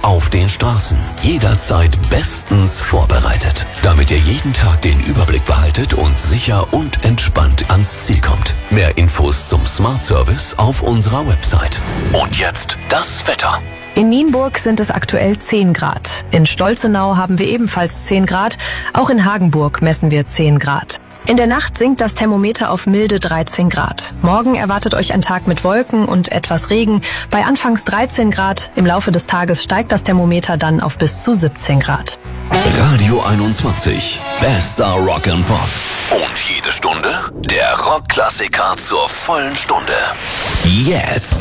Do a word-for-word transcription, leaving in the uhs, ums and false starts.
auf den Straßen. Jederzeit bestens vorbereitet, damit ihr jeden Tag den Überblick behaltet und sicher und entspannt ans Ziel kommt. Mehr Infos zum Smart Service auf unserer Website. Und jetzt das Wetter. In Nienburg sind es aktuell zehn Grad. In Stolzenau haben wir ebenfalls zehn Grad. Auch in Hagenburg messen wir zehn Grad. In der Nacht sinkt das Thermometer auf milde dreizehn Grad. Morgen erwartet euch ein Tag mit Wolken und etwas Regen. Bei anfangs dreizehn Grad. Im Laufe des Tages steigt das Thermometer dann auf bis zu siebzehn Grad. Radio einundzwanzig. Bester Rock and Pop. Und jede Stunde der Rockklassiker zur vollen Stunde. Jetzt.